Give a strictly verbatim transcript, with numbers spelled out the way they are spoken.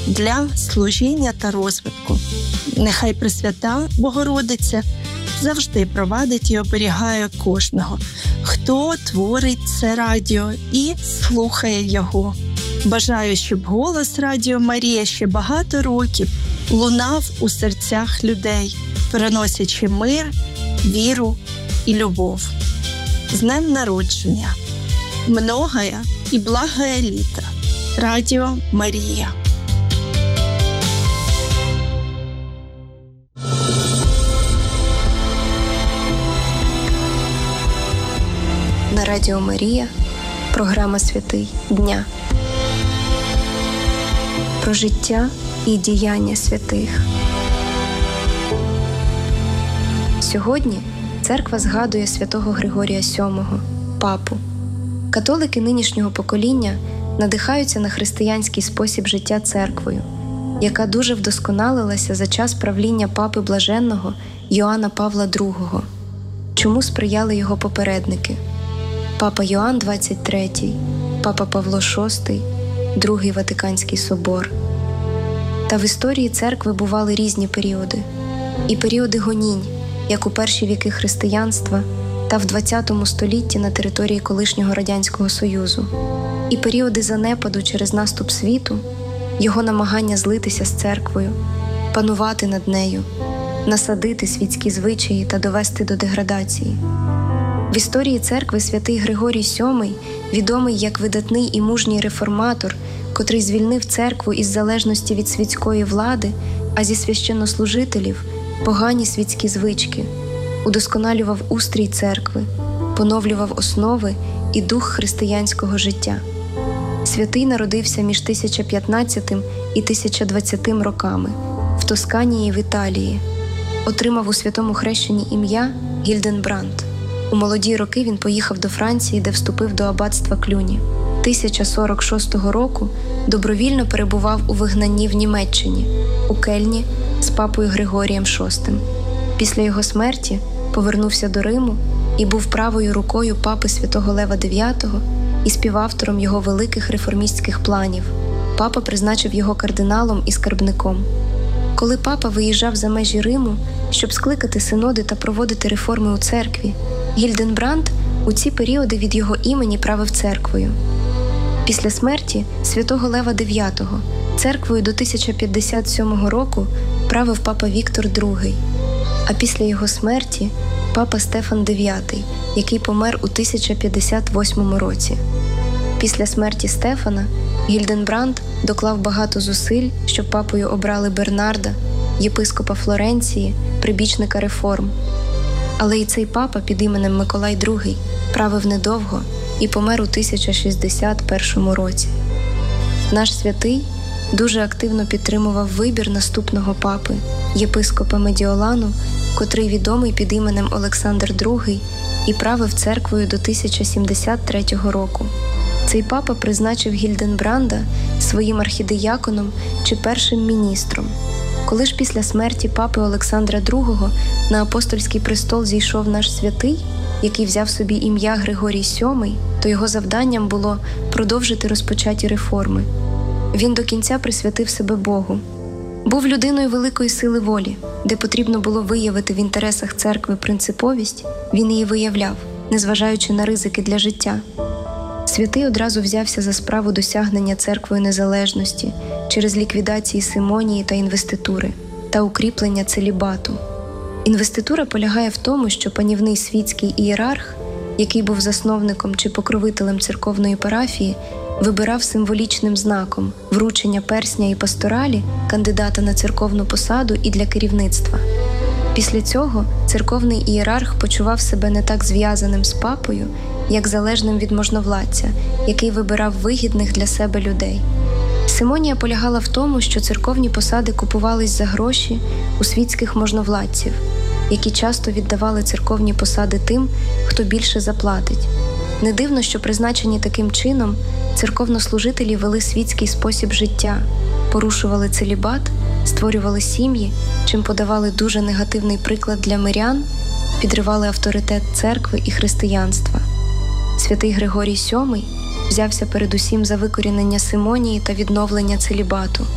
для служіння та розвитку. Нехай Пресвята Богородиця завжди провадить і оберігає кожного, хто творить це радіо і слухає його. Бажаю, щоб голос Радіо Марія ще багато років лунав у серцях людей, приносячи мир, віру і любов. З днем народження! Многое і благое літо! Радіо Марія. На Радіо Марія програма «Святий дня». Про життя і діяння святих. Сьогодні церква згадує святого Григорія сьомого, папу. Католики нинішнього покоління надихаються на християнський спосіб життя церквою, яка дуже вдосконалилася за час правління папи блаженного Йоанна Павла другого, чому сприяли його попередники – папа Йоанн двадцять третій, папа Павло шостий, Другий Ватиканський собор. Та в історії церкви бували різні періоди. І періоди гонінь, як у перші віки християнства та в двадцятому столітті на території колишнього Радянського Союзу. І періоди занепаду через наступ світу, його намагання злитися з церквою, панувати над нею, насадити світські звичаї та довести до деградації. В історії церкви святий Григорій сьомий відомий як видатний і мужній реформатор, котрий звільнив церкву із залежності від світської влади, а зі священнослужителів – погані світські звички, удосконалював устрій церкви, поновлював основи і дух християнського життя. Святий народився між тисяча п'ятнадцятим і тисяча двадцятим роками в Тосканії в Італії. Отримав у святому хрещенні ім'я Гільденбранд. У молоді роки він поїхав до Франції, де вступив до аббатства Клюні. тисяча сорок шостого року добровільно перебував у вигнанні в Німеччині, у Кельні з папою Григорієм шостим. Після його смерті повернувся до Риму і був правою рукою папи святого Лева дев'ятого і співавтором його великих реформістських планів. Папа призначив його кардиналом і скарбником. Коли папа виїжджав за межі Риму, щоб скликати синоди та проводити реформи у церкві, Гільденбранд у ці періоди від його імені правив церквою. Після смерті святого Лева дев'ятого церквою до тисяча п'ятдесят сьомого року правив папа Віктор другий, а після його смерті папа Стефан дев'ятий, який помер у тисяча п'ятдесят восьмому році. Після смерті Стефана Гільденбранд доклав багато зусиль, щоб папою обрали Бернарда, єпископа Флоренції, прибічника реформ. Але і цей папа під іменем Миколай другий правив недовго і помер у тисяча шістдесят першому році. Наш святий дуже активно підтримував вибір наступного папи, єпископа Медіолану, котрий відомий під іменем Олександр другий і правив церквою до тисяча сімдесят третього року. Цей папа призначив Гільденбранда своїм архідияконом чи першим міністром. Коли ж після смерті папи Олександра другого на апостольський престол зійшов наш святий, який взяв собі ім'я Григорій сьомий, то його завданням було продовжити розпочаті реформи. Він до кінця присвятив себе Богу. Був людиною великої сили волі, де потрібно було виявити в інтересах церкви принциповість, він її виявляв, незважаючи на ризики для життя. Святий одразу взявся за справу досягнення церквою незалежності через ліквідації симонії та інвеститури та укріплення целібату. Інвеститура полягає в тому, що панівний світський ієрарх, який був засновником чи покровителем церковної парафії, вибирав символічним знаком вручення персня і пасторалі кандидата на церковну посаду і для керівництва. Після цього церковний ієрарх почував себе не так зв'язаним з папою, як залежним від можновладця, який вибирав вигідних для себе людей. Симонія полягала в тому, що церковні посади купувались за гроші у світських можновладців, які часто віддавали церковні посади тим, хто більше заплатить. Не дивно, що призначені таким чином, церковнослужителі вели світський спосіб життя, порушували целібат, створювали сім'ї, чим подавали дуже негативний приклад для мирян, підривали авторитет церкви і християнства. Святий Григорій сьомий взявся передусім за викорінення симонії та відновлення целібату.